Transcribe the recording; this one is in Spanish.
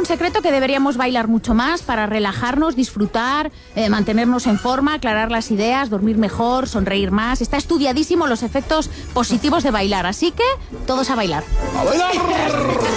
ningún secreto que deberíamos bailar mucho más para relajarnos, disfrutar, mantenernos en forma, aclarar las ideas, dormir mejor, sonreír más. Está estudiadísimo los efectos positivos de bailar, así que todos a bailar. ¡A bailar!